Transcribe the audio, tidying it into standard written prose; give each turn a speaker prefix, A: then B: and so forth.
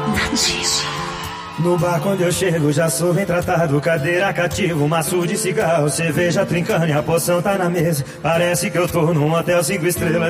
A: No bar quando eu chego já sou bem tratado. Cadeira cativa, maço de cigarro, cerveja trincando e a poção tá na mesa. Parece que eu tô num hotel 5 estrelas.